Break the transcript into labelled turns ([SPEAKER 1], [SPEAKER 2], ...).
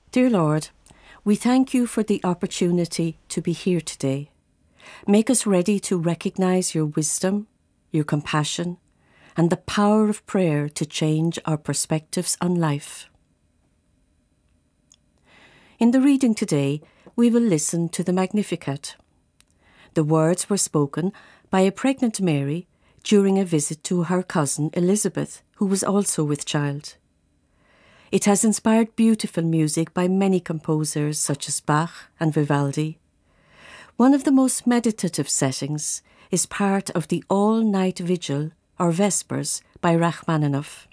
[SPEAKER 1] Dear Lord, we thank you for the opportunity to be here today. Make us ready to recognize your wisdom, your compassion, and the power of prayer to change our perspectives on life. In the reading today, we will listen to the Magnificat. The words were spoken by a pregnant Mary during a visit to her cousin Elizabeth, who was also with child. It has inspired beautiful music by many composers such as Bach and Vivaldi. One of the most meditative settings is part of the all-night vigil or Vespers by Rachmaninoff.